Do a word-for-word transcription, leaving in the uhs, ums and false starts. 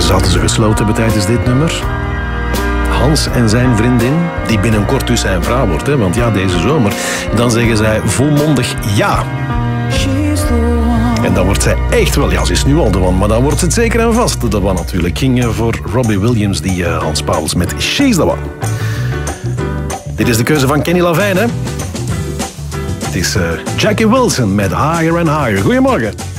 zaten ze gesloten hebben tijdens dit nummer. Hans en zijn vriendin, die binnenkort dus zijn vrouw wordt, hè, want ja, deze zomer. Dan zeggen zij volmondig ja. En dan wordt zij echt wel, ja, ze is nu al de one, maar dan wordt het zeker en vast de one natuurlijk. Ging voor Robbie Williams, die uh, Hans Pauwels met She's the One. Dit is de keuze van Kenny Lavijn, hè. Het is uh, Jackie Wilson met Higher and Higher. Goedemorgen.